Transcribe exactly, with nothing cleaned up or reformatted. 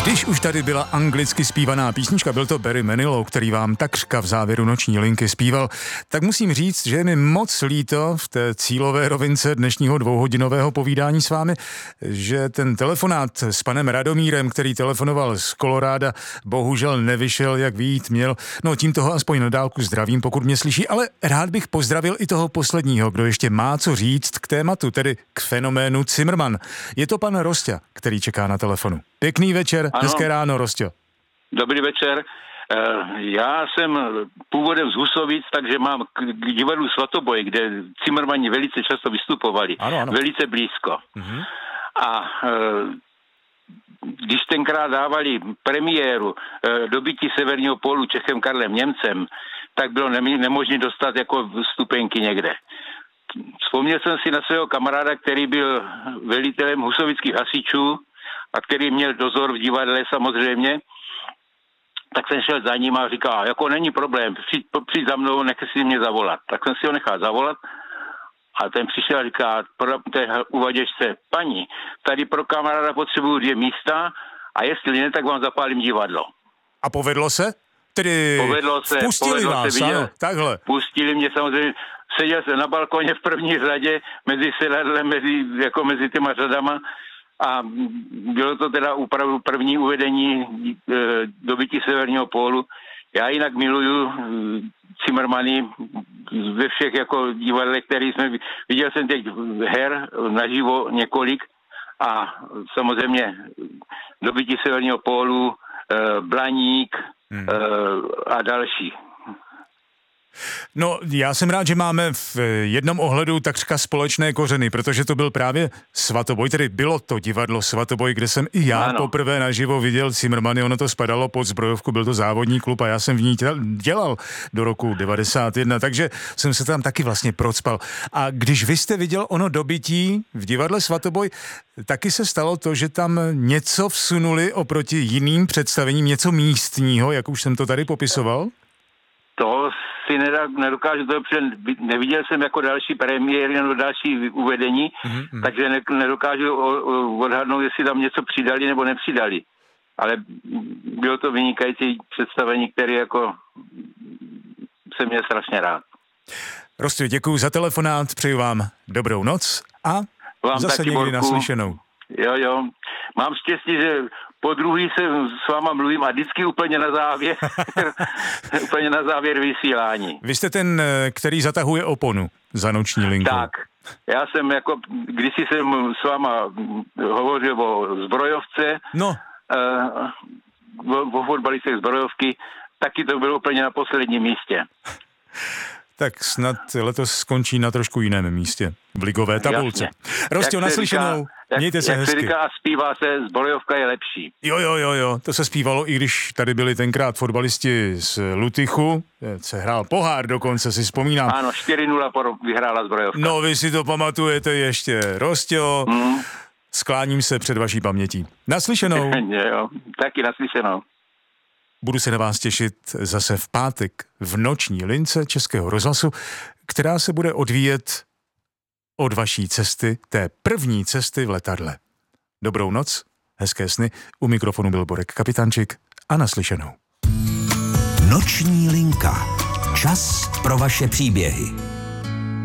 Když už tady byla anglicky zpívaná písnička, byl to Barry Manilow, který vám takřka v závěru noční linky zpíval, tak musím říct, že je mi moc líto v té cílové rovince dnešního dvouhodinového povídání s vámi, že ten telefonát s panem Radomírem, který telefonoval z Koloráda, bohužel nevyšel, jak vyjít měl. No tím toho aspoň na dálku zdravím, pokud mě slyší, ale rád bych pozdravil i toho posledního, kdo ještě má co říct k tématu, tedy k fenoménu Cimrman. Je to pan Rosťa, který čeká na telefonu. Pěkný večer, ano. Hezké ráno, Rostě. Dobrý večer. Já jsem původem z Husovic, takže mám k divadlu Svatoboj, kde Cimrmani velice často vystupovali. Ano, ano. Velice blízko. Mhm. A když tenkrát dávali premiéru Dobytí severního pólu Čechem Karlem Němcem, tak bylo nemožné dostat jako vstupenky někde. Vzpomněl jsem si na svého kamaráda, který byl velitelem husovických hasičů a který měl dozor v divadle samozřejmě, tak jsem šel za ním a říkal, jako není problém, přijď, přijď za mnou, nech si mě zavolat. Tak jsem si ho nechal zavolat a ten přišel a říká pro té uvaděčce, paní, tady pro kamaráda potřebuju dvě místa a jestli ne, tak vám zapálím divadlo. A povedlo se? Tedy povedlo se, pustili povedlo vás, se, viděl, ano, takhle. Pustili mě samozřejmě, seděl jsem na balkoně v první řadě, mezi sedadlem, mezi, jako mezi těma řadama a bylo to teda opravdu první uvedení e, Dobytí severního pólu. Já jinak miluju e, Cimrmany ve všech jako divadlech, který jsme, viděl jsem teď her naživo několik a samozřejmě Dobytí severního pólu, e, Blaník hmm. e, a další. No, já jsem rád, že máme v jednom ohledu takřka společné kořeny, protože to byl právě Svatoboj, tedy bylo to divadlo Svatoboj, kde jsem i já ano. poprvé naživo viděl Cimrmany, ono to spadalo pod zbrojovku, byl to závodní klub a já jsem v ní dělal do roku devadesát jedna, takže jsem se tam taky vlastně procpal. A když vy jste viděl ono Dobytí v divadle Svatoboj, taky se stalo to, že tam něco vsunuli oproti jiným představením, něco místního, jak už jsem to tady popisoval? To si nedokážu, to neviděl jsem jako další premiéry nebo další uvedení, mm-hmm. takže ne, nedokážu odhadnout, jestli tam něco přidali nebo nepřidali. Ale bylo to vynikající představení, které jako jsem měl strašně rád. Rostě, děkuju za telefonát, přeju vám dobrou noc a vám zase někdy naslyšenou. Jo, jo. Mám štěstí, že po druhý se s váma mluvím a vždycky úplně na závěr, úplně na závěr vysílání. Vy jste ten, který zatahuje oponu za noční linku. Tak, já jsem jako, když jsem s váma hovořil o zbrojovce, no. uh, o, o fotbalistech zbrojovky, taky to bylo úplně na posledním místě. Tak snad letos skončí na trošku jiném místě, v ligové tabulce. Rostě, naslyšenou, mějte se jak hezky. Jak se říká a zpívá se, zbrojovka je lepší. Jo, jo, jo, jo, to se zpívalo, i když tady byli tenkrát fotbalisti z Lutychu, se hrál pohár dokonce, si vzpomínám. Ano, čtyři nula vyhrála zbrojovka. No, vy si to pamatujete ještě, Rostě, mm. skláním se před vaší pamětí. Naslyšenou. Jo, taky naslyšenou. Budu se na vás těšit zase v pátek v noční lince Českého rozhlasu, která se bude odvíjet od vaší cesty, té první cesty v letadle. Dobrou noc, hezké sny, u mikrofonu byl Borek Kapitančík a naslyšenou. Noční linka. Čas pro vaše příběhy.